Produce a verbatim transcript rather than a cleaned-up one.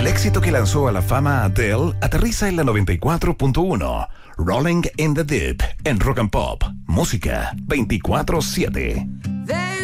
éxito que lanzó a la fama a Adele aterriza en la noventa y cuatro punto uno. Rolling in the Deep en Rock and Pop. Música veinticuatro siete.